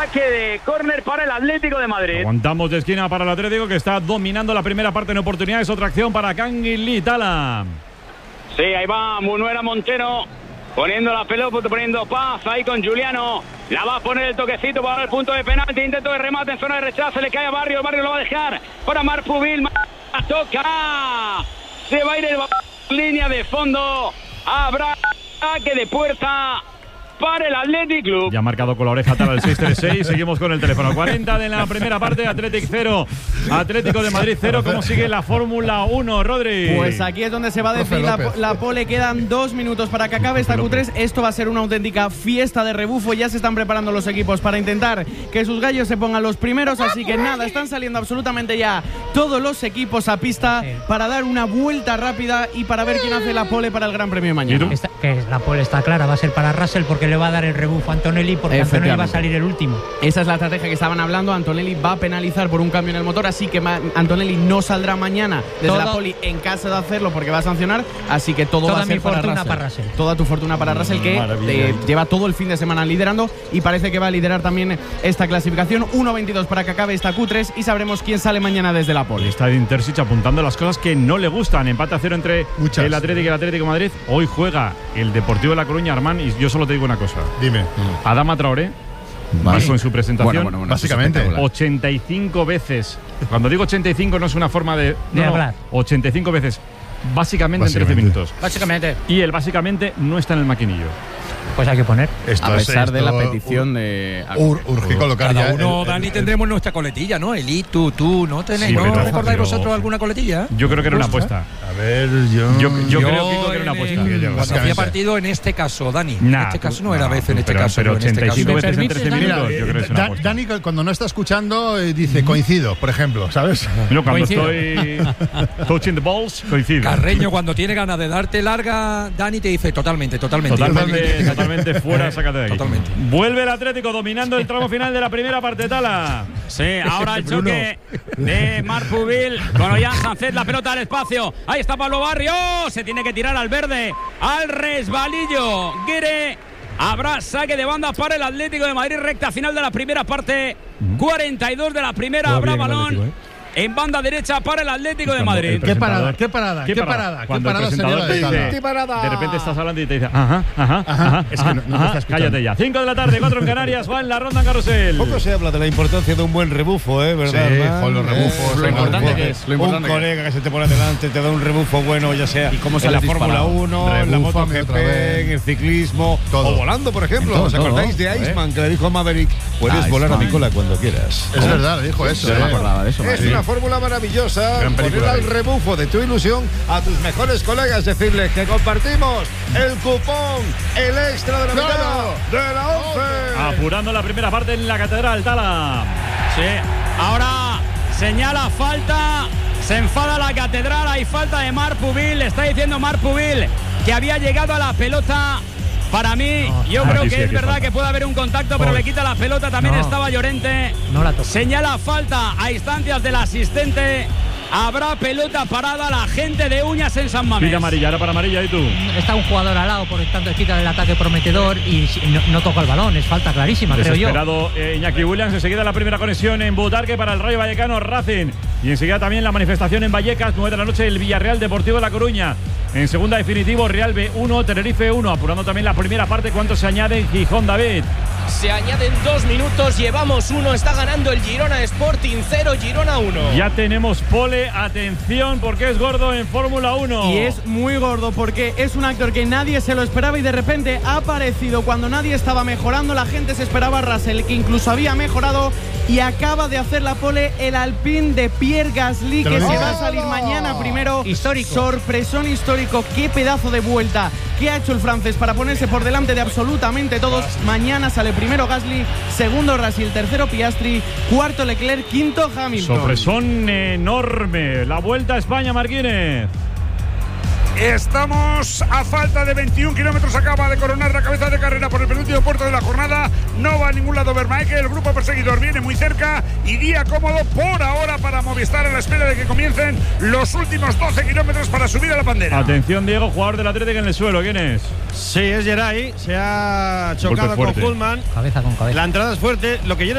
Saque de córner para el Atlético de Madrid. Aguantamos de esquina para el Atlético, que está dominando la primera parte en oportunidades. Otra acción para Canguilí, Tala. Sí, ahí va Munuera Montero poniendo la pelota, poniendo paz ahí con Juliano. La va a poner el toquecito para el punto de penalti. Intento de remate en zona de rechazo. Le cae a Barrio. Barrio lo va a dejar para Marpubil. Toca. Se va a ir el línea de fondo. Habrá saque de puerta para el Athletic Club. Ya ha marcado con la oreja Tala el 636. Seguimos con el teléfono. 40 de la primera parte. Athletic 0. Atlético de Madrid 0. ¿Cómo sigue la Fórmula 1, Rodri? Pues aquí es donde se va a decidir la pole. Quedan 2 minutos para que acabe esta Q3. Esto va a ser una auténtica fiesta de rebufo. Ya se están preparando los equipos para intentar que sus gallos se pongan los primeros. Así que nada, están saliendo absolutamente ya todos los equipos a pista para dar una vuelta rápida y para ver quién hace la pole para el Gran Premio de mañana. Que la pole está clara, va a ser para Russell porque le va a dar el rebufo a Antonelli, porque Antonelli va a salir el último. Esa es la estrategia que estaban hablando. Antonelli va a penalizar por un cambio en el motor, así que Antonelli no saldrá mañana desde la poli en caso de hacerlo porque va a sancionar, así que todo va a ser para Russell. Toda tu fortuna para Russell, que lleva todo el fin de semana liderando y parece que va a liderar también esta clasificación. 1.22 para que acabe esta Q3 y sabremos quién sale mañana desde la poli. Está Intersich apuntando las cosas que no le gustan. Empate a 0 entre el Atlético y el Atlético de Madrid. Hoy juega el Deportivo de La Coruña, Armán, y yo solo te digo una cosa. Dime. Adama Traoré dijo en su presentación, bueno, básicamente 85 veces. Cuando digo 85 no es una forma de hablar. 85 veces. Básicamente en 13 minutos. Básicamente. Y el básicamente no está en el maquinillo. Pues hay que poner. A pesar de la petición de... Urge colocar cada uno, Dani, tendremos nuestra coletilla, ¿no? Eli, tú, ¿no tenéis? Sí, ¿No recordáis vosotros alguna coletilla? Yo creo que era una apuesta. A ver, yo creo que era una apuesta. Cuando había partido en este caso, Dani. En este caso no era vez, en este pero, caso. Pero 85 veces en 13 minutos, mira, yo creo que es una apuesta. Dani, cuando no está escuchando, dice coincido, por ejemplo, ¿sabes? No, cuando estoy touching the balls, coincido. Carreño, cuando tiene ganas de darte larga, Dani te dice totalmente fuera. Sácate de ahí. Totalmente. Vuelve el Atlético dominando el tramo final de la primera parte, Tala. Sí, ahora el choque de Marpubil con Ollán Sánchez, la pelota al espacio. Ahí está Pablo Barrio. Se tiene que tirar al verde, al resbalillo. Guire. Habrá saque de banda para el Atlético de Madrid, recta final de la primera parte. 42 de la primera. Habrá balón en banda derecha para el Atlético de Madrid. ¿Qué parada? Cuando el presentador te dice, de repente estás hablando y te dice es que no te estás cállate ya. 5 de la tarde, 4 en Canarias, va en la ronda en Carrusel. Poco se habla de la importancia de un buen rebufo, ¿verdad? Sí, con los rebufos. Lo importante que es. Un colega que se te pone delante te da un rebufo bueno, ya sea en la Fórmula 1, en la MotoGP, en el ciclismo, o volando, por ejemplo. ¿Os acordáis de Iceman, que le dijo a Maverick? Puedes volar a mi cola cuando quieras. Es verdad, le dijo eso. Yo no me acordaba de eso. Es una fórmula maravillosa. Poner al rebufo de tu ilusión a tus mejores colegas, decirles que compartimos el cupón, el extra de la mitad de la 11. Apurando la primera parte en la Catedral, Tala. Sí, ahora señala falta. Se enfada la Catedral. Hay falta de Marpubil. Le está diciendo Marpubil que había llegado a la pelota. Para mí, yo creo que es verdad que puede haber un contacto, pero le quita la pelota. También estaba Llorente. No la toca. Señala falta a instancias del asistente. Habrá pelota parada. La gente de Uñas en San Mamés. Pide amarilla, ahora para amarilla, ¿y tú? Está un jugador al lado, por tanto quita el ataque prometedor y no toca el balón. Es falta clarísima, creo yo. Desesperado Iñaki Williams. Enseguida la primera conexión en Butarque para el Rayo Vallecano Racing. Y enseguida también la manifestación en Vallecas, 9 de la noche, el Villarreal Deportivo de La Coruña. En segunda definitivo, Real B1, Tenerife 1. Apurando también la primera parte. ¿Cuánto se añade? Gijón, David. Se añaden 2 minutos, llevamos 1. Está ganando el Girona Sporting 0, Girona 1. Ya tenemos pole. Atención, porque es gordo en Fórmula 1. Y es muy gordo porque es un actor que nadie se lo esperaba y de repente ha aparecido cuando nadie estaba mejorando. La gente se esperaba a Russell, que incluso había mejorado, y acaba de hacer la pole el Alpine de Pierre Gasly, que se va a salir mañana primero. Histórico. Sorpresón histórico. Qué pedazo de vuelta que ha hecho el francés para ponerse por delante de absolutamente todos. Mañana sale primero Gasly, segundo Russell, tercero Piastri, cuarto Leclerc, quinto Hamilton. Sorpresón enorme. La Vuelta a España, Marquínez. Estamos a falta de 21 kilómetros. Acaba de coronar la cabeza de carrera por el penúltimo puerto de la jornada. No va a ningún lado Vermaeke. El grupo perseguidor viene muy cerca y día cómodo por ahora para Movistar a la espera de que comiencen los últimos 12 kilómetros para subir a la bandera. Atención, Diego, jugador del Atlético en el suelo. ¿Quién es? Sí, es Geray. Se ha chocado con Pullman. Cabeza con cabeza. La entrada es fuerte. Lo que yo